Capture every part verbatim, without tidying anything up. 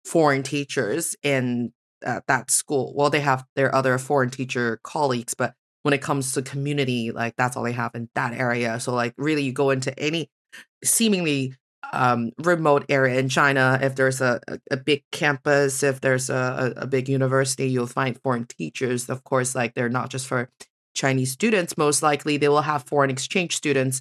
foreign teachers in uh, that school. Well, they have their other foreign teacher colleagues, but when it comes to community, like that's all they have in that area. So like really you go into any seemingly um, remote area in China, if there's a, a, a big campus, if there's a, a, a big university, you'll find foreign teachers. Of course, like they're not just for Chinese students. Most likely they will have foreign exchange students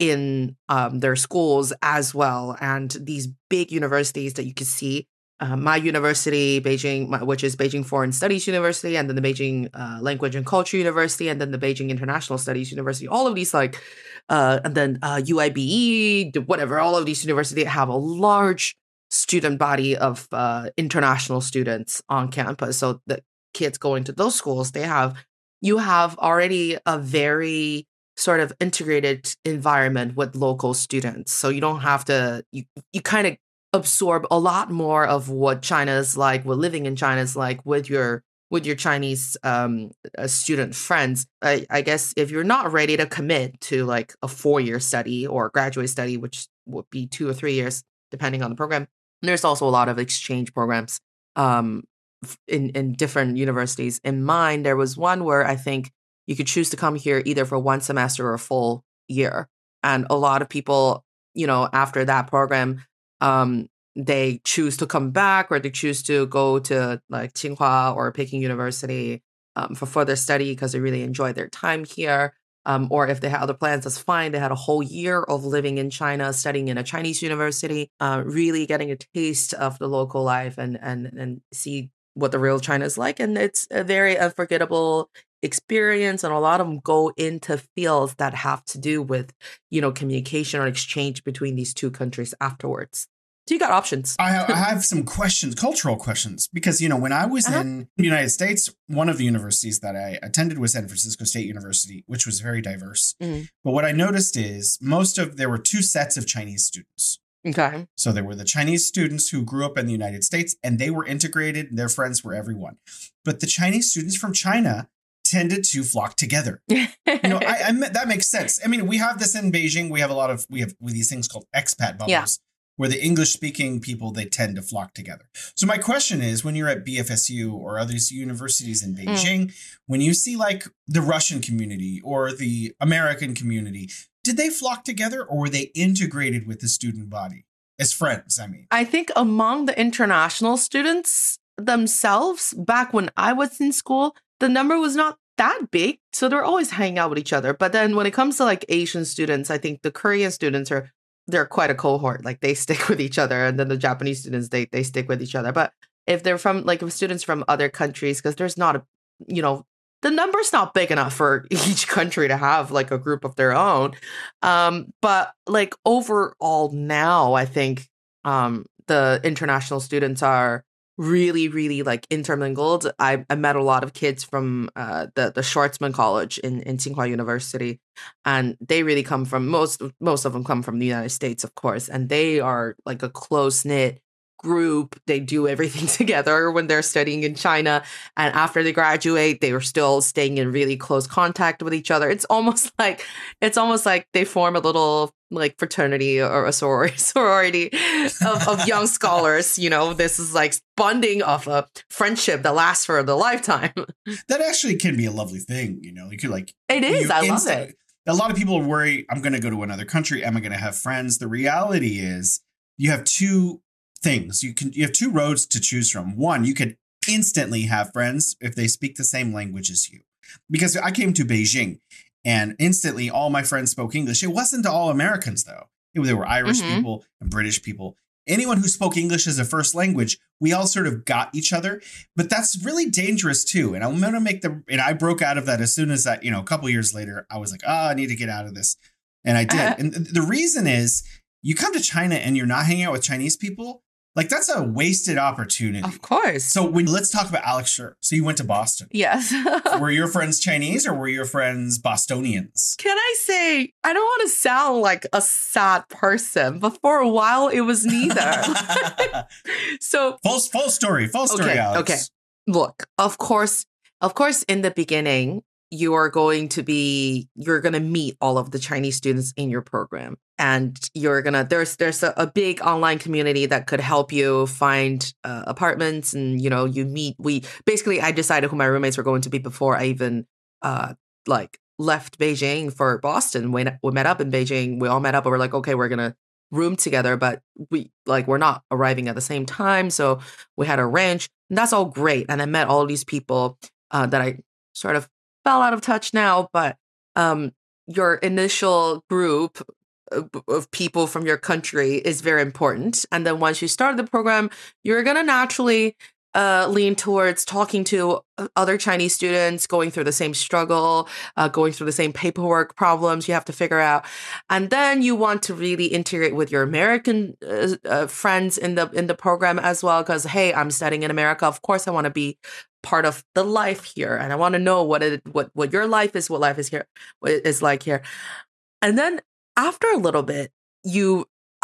in um, their schools as well. And these big universities that you can see, uh, my university, Beijing, my- which is Beijing Foreign Studies University, and then the Beijing uh, Language and Culture University, and then the Beijing International Studies University, all of these like, uh, and then uh, U I B E, d- whatever, all of these universities have a large student body of uh, international students on campus. So the kids going to those schools, they have, you have already a very sort of integrated environment with local students. So you don't have to, you, you kind of absorb a lot more of what China's like, what living in China is like with your with your Chinese um, uh, student friends. I, I guess if you're not ready to commit to like a four-year study or graduate study, which would be two or three years, depending on the program, there's also a lot of exchange programs um, f- in, in different universities. In mine, there was one where I think you could choose to come here either for one semester or a full year. And a lot of people, you know, after that program, um, they choose to come back or they choose to go to like Tsinghua or Peking University um, for further study because they really enjoy their time here. Um, or if they had other plans, that's fine. They had a whole year of living in China, studying in a Chinese university, uh, really getting a taste of the local life and and and see what the real China is like. And it's a very unforgettable experience. And a lot of them go into fields that have to do with, you know, communication or exchange between these two countries afterwards. So you got options. I have, I have some questions, cultural questions, because, you know, when I was Uh-huh. in the United States, one of the universities that I attended was San Francisco State University, which was very diverse. Mm. But what I noticed is most of, there were two sets of Chinese students. Okay. So there were the Chinese students who grew up in the United States and they were integrated. Their friends were everyone. But the Chinese students from China tended to flock together. You know, I, I that makes sense. I mean, we have this in Beijing. We have a lot of, we have these things called expat bubbles. Yeah. Where the English speaking people, they tend to flock together. So my question is, when you're at B F S U or other universities in Beijing, mm. when you see like the Russian community or the American community, did they flock together or were they integrated with the student body as friends? I mean, I think among the international students themselves, back when I was in school, the number was not that big. So they're always hanging out with each other. But then when it comes to like Asian students, I think the Korean students are they're quite a cohort. Like they stick with each other, and then the Japanese students they they stick with each other. But if they're from like if students from other countries, because there's not a, you know, the number's not big enough for each country to have like a group of their own. Um, but like overall now, I think um the international students are really, really like intermingled. I, I met a lot of kids from uh, the the Schwarzman College in in Tsinghua University, and they really come from most most of them come from the United States, of course, and they are like a close knit group. They do everything together when they're studying in China, and after they graduate, they are still staying in really close contact with each other. It's almost like it's almost like they form a little like fraternity or a sorority, sorority of, of young scholars. You know, this is like bonding of a friendship that lasts for the lifetime. That actually can be a lovely thing. You know, you could like it is. You I insta- love it. A lot of people worry, I'm going to go to another country. Am I going to have friends? The reality is you have two things. You can you have two roads to choose from. One, you could instantly have friends if they speak the same language as you. Because I came to Beijing and instantly all my friends spoke English. It wasn't all Americans, though. It, there were Irish Mm-hmm. people and British people. Anyone who spoke English as a first language, we all sort of got each other. But that's really dangerous, too. And I'm going to make the and I broke out of that as soon as I, you know, a couple years later, I was like, oh, I need to get out of this. And I did. Uh-huh. And the reason is you come to China and you're not hanging out with Chinese people. Like, that's a wasted opportunity. Of course. So when let's talk about Alex Scher. So you went to Boston. Yes. Were your friends Chinese or were your friends Bostonians? Can I say, I don't want to sound like a sad person, but for a while it was neither. So full, full story, full story, okay, Alex. Okay. Look, of course, of course, in the beginning, you are going to be you're going to meet all of the Chinese students in your program, and you're gonna there's there's a, a big online community that could help you find uh, apartments, and you know you meet we basically I decided who my roommates were going to be before I even uh like left Beijing for Boston. We we met up in Beijing. We all met up and we're like, okay, we're gonna room together, but we like we're not arriving at the same time, so we had a ranch, and that's all great. And I met all these people uh, that I sort of fell out of touch now, but um, your initial group of of people from your country is very important. And then once you start the program, you're gonna naturally uh, lean towards talking to o- other Chinese students going through the same struggle, uh, going through the same paperwork problems you have to figure out, and then you want to really integrate with your American uh, uh, friends in the in the program as well. Because hey, I'm studying in America. Of course, I want to be part of the life here, and I want to know what it what what your life is, what life is here what it is like here. And then after a little bit, you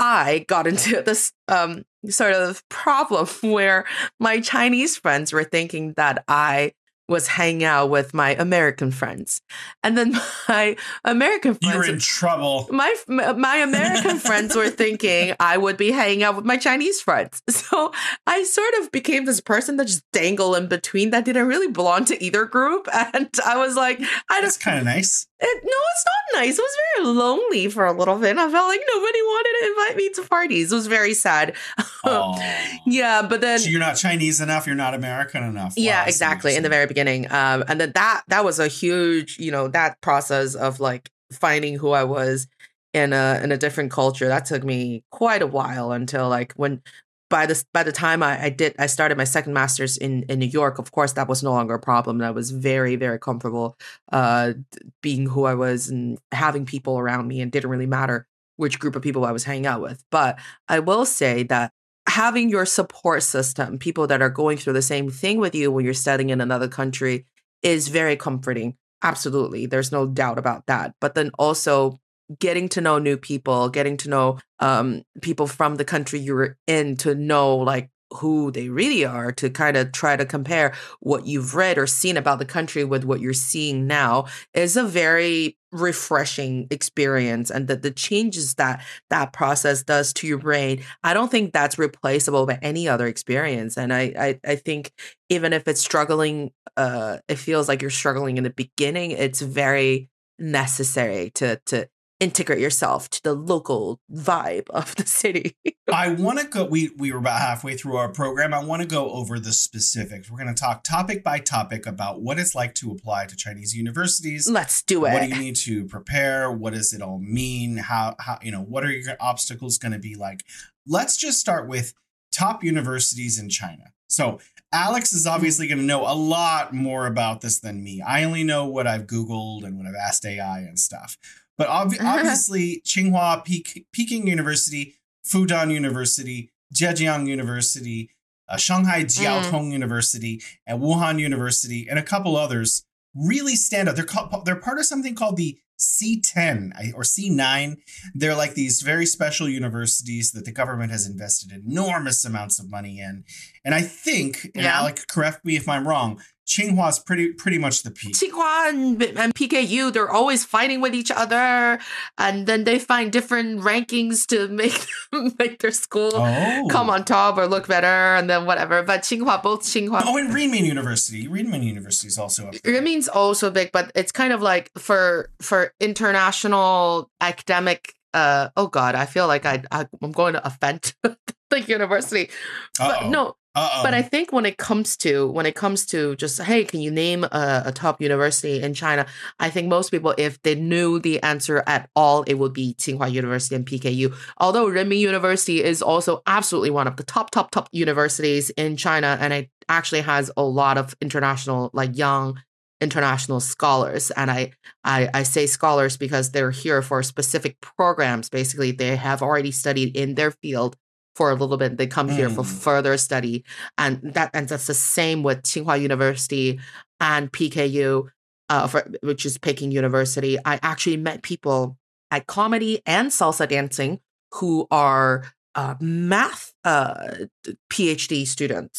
I got into this um sort of problem where my Chinese friends were thinking that I was hanging out with my American friends. And then my American You're friends in trouble. my my American friends were thinking I would be hanging out with my Chinese friends. So I sort of became this person that just dangled in between that didn't really belong to either group. And I was like, I That's don't kind of nice. it, no, it's not nice. It was very lonely for a little bit. I felt like nobody wanted to invite me to parties. It was very sad. Oh. Yeah, but then So you're not Chinese enough. You're not American enough. yeah, Wow, I see what exactly. you're In the saying. very beginning, um, and then that that was a huge, you know, that process of like finding who I was in a in a different culture. That took me quite a while until like when by this by the time I, I did I started my second master's in in New York. Of course, that was no longer a problem. And I was very very comfortable uh, d- being who I was and having people around me, and didn't really matter which group of people I was hanging out with. But I will say that having your support system, people that are going through the same thing with you when you're studying in another country, is very comforting. Absolutely. There's no doubt about that. But then also getting to know new people, getting to know um, people from the country you're in, to know like who they really are, to kind of try to compare what you've read or seen about the country with what you're seeing now, is a very refreshing experience. And that the changes that that process does to your brain, I don't think that's replaceable by any other experience. And I, I, I think even if it's struggling, uh, it feels like you're struggling in the beginning, it's very necessary to to integrate yourself to the local vibe of the city. I want to go. We we were about halfway through our program. I want to go over the specifics. We're going to talk topic by topic about what it's like to apply to Chinese universities. Let's do What do it. you need to prepare? What does it all mean? How how you know what are your obstacles going to be like? Let's just start with top universities in China. So Alex is obviously going to know a lot more about this than me. I only know what I've Googled and what I've asked A I and stuff. But ob- obviously, Tsinghua, Pek- Peking University, Fudan University, Zhejiang University, uh, Shanghai Jiao Mm. Tong University, and Wuhan University, and a couple others really stand out. They're called, they're part of something called the C ten I- or C nine. They're like these very special universities that the government has invested enormous amounts of money in. And I think, and Yeah. Alec, correct me if I'm wrong, Tsinghua's pretty pretty much the peak. Tsinghua and, and P K U, they're always fighting with each other, and then they find different rankings to make make their school Oh. come on top or look better, and then whatever. But Tsinghua, both Tsinghua, Oh, and Renmin University. Renmin University is also up there. it means also big, but it's kind of like for for international academic. Uh, oh God, I feel like I, I I'm going to offend the university, but Uh-oh. no. Uh-oh. But I think when it comes to when it comes to just hey, can you name a, a top university in China? I think most people, if they knew the answer at all, it would be Tsinghua University and P K U. Although Renmin University is also absolutely one of the top top top universities in China, and it actually has a lot of international, like young international scholars. And I I, I say scholars because they're here for specific programs. Basically, they have already studied in their field for a little bit. They come here for Mm. further study, and that and that's the same with Tsinghua University and P K U, uh, for, which is Peking University. I actually met people at comedy and salsa dancing who are uh, math uh, PhD students.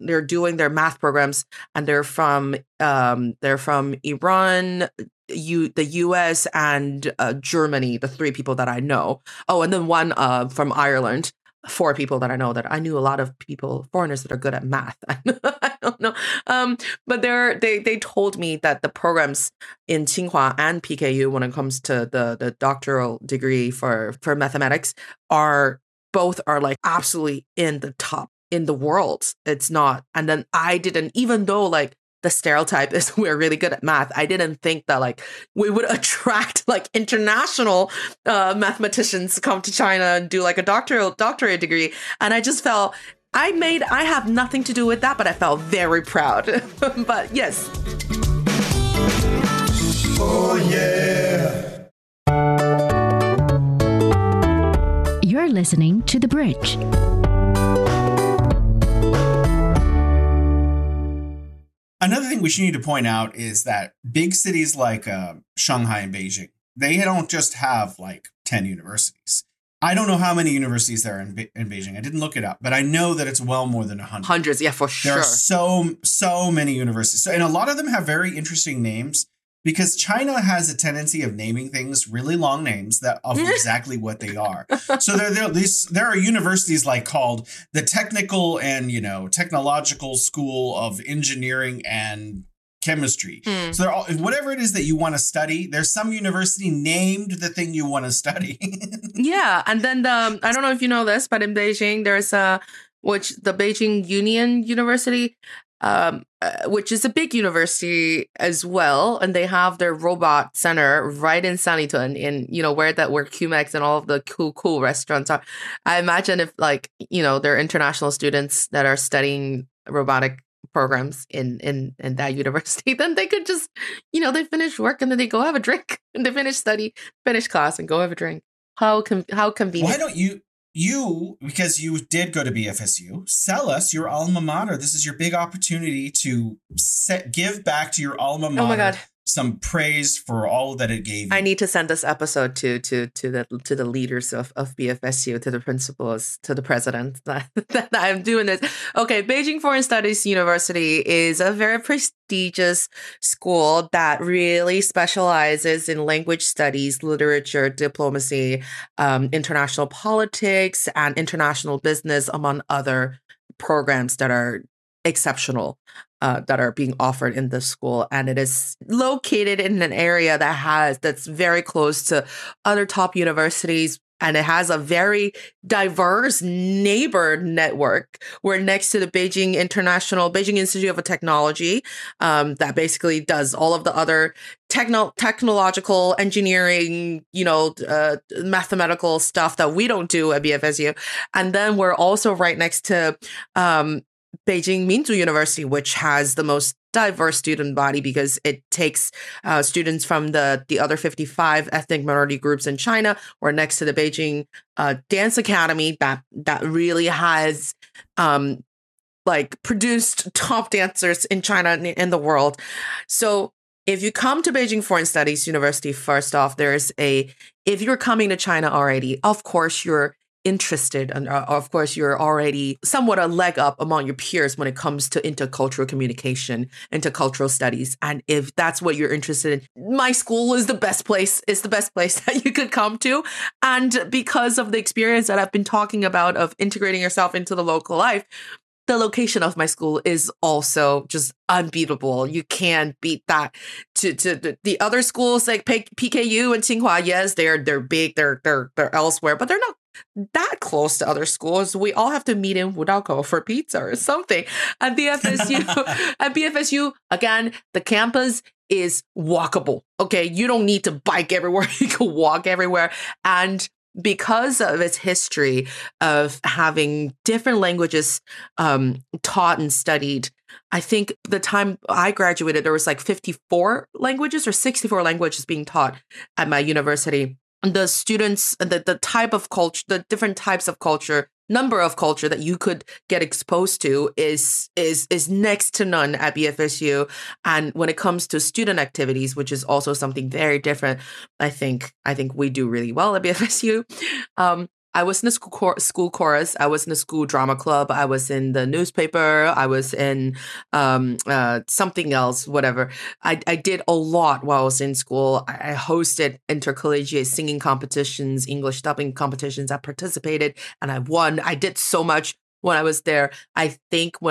they're doing their math programs, and they're from um, they're from Iran, U, the U S, and uh, Germany. The three people that I know. Oh, and then one uh, from Ireland. Four people that I know that I knew a lot of people, foreigners that are good at math. I don't know. Um, but they're, they they told me that the programs in Tsinghua and P K U, when it comes to the, the doctoral degree for, for mathematics, are both are like absolutely in the top in the world. It's not. And then I didn't, even though like the stereotype is we're really good at math, I didn't think that like we would attract like international uh, mathematicians to come to China and do like a doctoral doctorate degree. And I just felt I made I have nothing to do with that, but I felt very proud. But yes. Oh yeah. You're listening to The Bridge. Another thing we should need to point out is that big cities like uh, Shanghai and Beijing, they don't just have like ten universities. I don't know how many universities there are in, Be- in Beijing. I didn't look it up, but I know that it's well more than one hundred. Hundreds, yeah, for sure. There are so, so many universities. So, and a lot of them have very interesting names because China has a tendency of naming things really long names that of exactly what they are. So there, there, these, there are universities like called the Technical and, you know, Technological School of Engineering and Chemistry. Mm. So they're all, whatever it is that you want to study, there's some university named the thing you want to study. Yeah. And then the, I don't know if you know this, but in Beijing, there's a, which the Beijing Union University, um, uh, which is a big university as well. And they have their robot center right in Sanlitun, in, you know, where that, where Q M X and all of the cool, cool restaurants are. I imagine if like, you know, there are international students that are studying robotic programs in, in, in that university, then they could just, you know, they finish work and then they go have a drink and they finish study, finish class and go have a drink. How, com- how convenient. Why don't you, You, because you did go to B F S U, sell us your alma mater. This is your big opportunity to set, give back to your alma mater. Oh my God. Some praise for all that it gave you. I need to send this episode to to to the to the leaders of, of B F S U, to the principals, to the president that, that I'm doing this. Okay, Beijing Foreign Studies University is a very prestigious school that really specializes in language studies, literature, diplomacy, um, international politics, and international business, among other programs that are exceptional. Uh, that are being offered in the school, and it is located in an area that has that's very close to other top universities, and it has a very diverse neighbor network. We're next to the Beijing International Beijing Institute of Technology, um, that basically does all of the other techno technological engineering, you know, uh, mathematical stuff that we don't do at B F S U, and then we're also right next to Um, Beijing Minzu University, which has the most diverse student body because it takes uh, students from the, the other fifty-five ethnic minority groups in China. We're next to the Beijing uh, Dance Academy that that really has um, like produced top dancers in China and in the world. So if you come to Beijing Foreign Studies University, first off, there's a, if you're coming to China already, of course, you're interested, and uh, of course you're already somewhat a leg up among your peers when it comes to intercultural communication, intercultural studies. And if that's what you're interested in, my school is the best place, is the best place that you could come to. And because of the experience that I've been talking about of integrating yourself into the local life, the location of my school is also just unbeatable. You can't beat that. To to the, the other schools like P K U and Tsinghua, yes, they're they're big, they're they're they're elsewhere, but they're not that close to other schools. We all have to meet in Wudao for pizza or something. At B F S U, at B F S U, again, the campus is walkable. Okay, you don't need to bike everywhere. You can walk everywhere. And because of its history of having different languages um, taught and studied, I think the time I graduated, there was like fifty-four languages or sixty-four languages being taught at my university. The students, the, the type of culture, the different types of culture, number of culture that you could get exposed to is is is next to none at B F S U. And when it comes to student activities, which is also something very different, I think I think we do really well at B F S U. Um, I was in the school chor- school chorus. I was in the school drama club. I was in the newspaper. I was in um, uh, something else, whatever. I, I did a lot while I was in school. I, I hosted intercollegiate singing competitions, English dubbing competitions. I participated and I won. I did so much when I was there. I think when